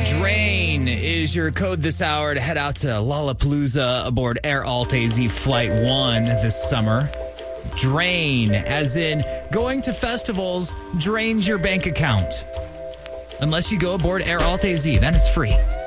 Drain is your code this hour to head out to Lollapalooza aboard Air Alt AZ Flight 1 this summer. Drain, as in going to festivals, drains your bank account. Unless you go aboard Air Alt AZ, then it's free.